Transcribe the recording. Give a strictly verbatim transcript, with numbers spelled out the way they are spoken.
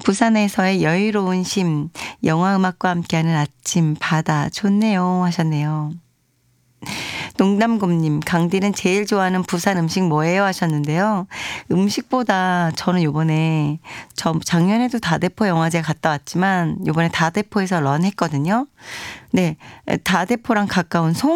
부산에서의 여유로운 쉼, 영화음악과 함께하는 아침, 바다 좋네요 하셨네요. 농담곰님, 강디는 제일 좋아하는 부산 음식 뭐예요 하셨는데요. 음식보다 저는 요번에 저 작년에도 다대포 영화제 갔다 왔지만 요번에 다대포에서 런 했거든요. 네, 다대포랑 가까운 송